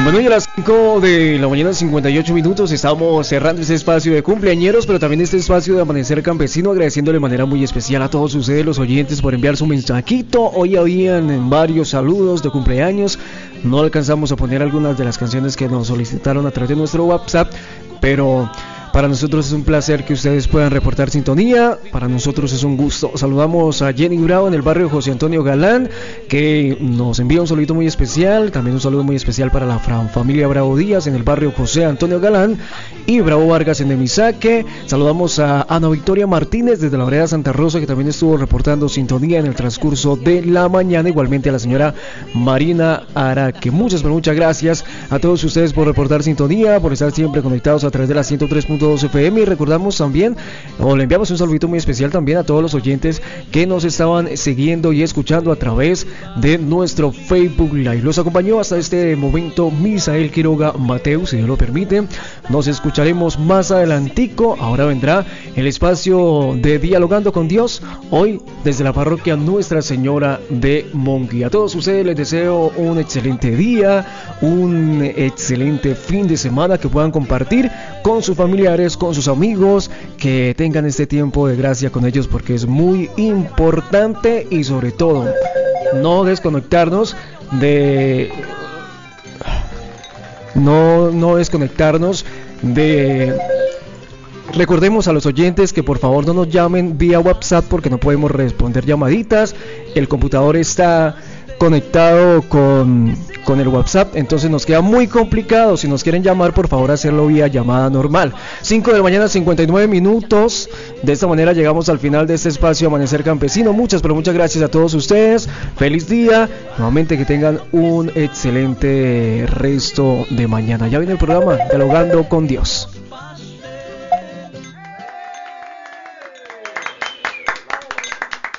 Bueno, y a las 5 de la mañana, 58 minutos, estamos cerrando este espacio de cumpleañeros, pero también este espacio de Amanecer Campesino, agradeciéndole de manera muy especial a todos ustedes, los oyentes, por enviar su mensajito. Hoy habían varios saludos de cumpleaños, no alcanzamos a poner algunas de las canciones que nos solicitaron a través de nuestro WhatsApp, pero para nosotros es un placer que ustedes puedan reportar sintonía. Para nosotros es un gusto. Saludamos a Jenny Bravo en el barrio José Antonio Galán, que nos envía un saludito muy especial. También un saludo muy especial para la familia Bravo Díaz en el barrio José Antonio Galán y Bravo Vargas en Demisaque. Saludamos a Ana Victoria Martínez desde la vereda Santa Rosa, que también estuvo reportando sintonía en el transcurso de la mañana. Igualmente a la señora Marina Araque. Muchas gracias a todos ustedes por reportar sintonía, por estar siempre conectados a través de la 103.2 FM. Y recordamos también, o le enviamos un saludito muy especial también a todos los oyentes que nos estaban siguiendo y escuchando a través de nuestro Facebook Live. Los acompañó hasta este momento Misael Quiroga Mateus, si Dios lo permite. Nos escucharemos más adelantico. Ahora vendrá el espacio de Dialogando con Dios, hoy desde la parroquia Nuestra Señora de Monqui. A todos ustedes les deseo un excelente día, un excelente fin de semana que puedan compartir con sus familiares, con sus amigos, que tengan este tiempo de gracia con ellos, porque es muy importante. Y sobre todo, no desconectarnos de recordemos a los oyentes que por favor no nos llamen vía WhatsApp, porque no podemos responder llamaditas. El computador está conectado con el WhatsApp, entonces nos queda muy complicado. Si nos quieren llamar, por favor hacerlo vía llamada normal. 5 de la mañana, 59 minutos. De esta manera llegamos al final de este espacio Amanecer Campesino. Muchas gracias a todos ustedes. Feliz día. Nuevamente que tengan un excelente resto de mañana. Ya viene el programa Dialogando con Dios.